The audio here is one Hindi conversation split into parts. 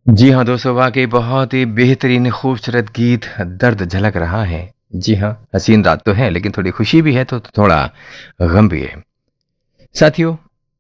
जी हाँ दोस्तों, वाक़ई बहुत ही बेहतरीन खूबसूरत गीत दर्द झलक रहा है। जी हाँ, हसीन रात तो है लेकिन थोड़ी खुशी भी है तो थोड़ा गम भी है। साथियों,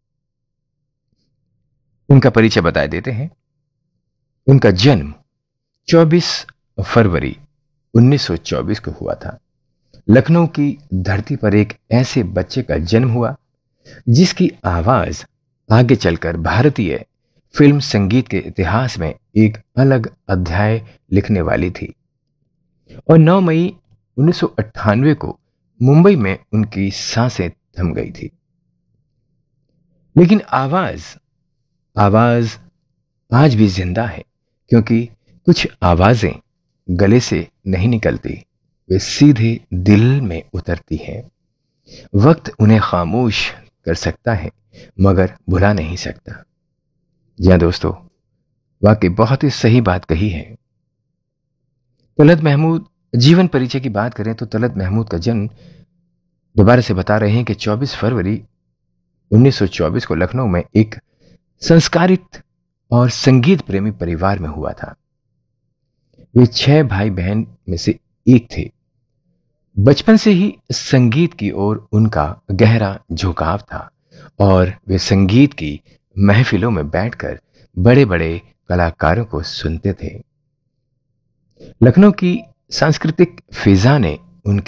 उनका परिचय बता देते हैं। उनका जन्म 24 फरवरी 1924 को हुआ था। लखनऊ की धरती पर एक ऐसे बच्चे का जन्म हुआ जिसकी आवाज़ आगे चलकर भारतीय फ़िल्म संगीत के इतिहास में एक अलग अध्याय लिखने वाली थी। और 9 मई 1998 को मुंबई में उनकी सांसें थम गई थी। लेकिन आवाज आवाज आज भी जिंदा है, क्योंकि कुछ आवाजें गले से नहीं निकलती, वे सीधे दिल में उतरती हैं। वक्त उन्हें खामोश कर सकता है मगर भुला नहीं सकता। जी हाँ दोस्तों, वाकई बहुत ही सही बात कही है। तलत महमूद जीवन परिचय की बात करें तो तलत महमूद का जन्म, दोबारा से बता रहे हैं कि 24 फरवरी 1924 को लखनऊ में एक संस्कारित और संगीत प्रेमी परिवार में हुआ था। वे 6 भाई बहन में से एक थे। बचपन से ही संगीत की ओर उनका गहरा झुकाव था और वे संगीत की महफिलों में बैठकर बड़े बड़े कलाकारों को सुनते थे। लखनऊ की सांस्कृतिक फिजा ने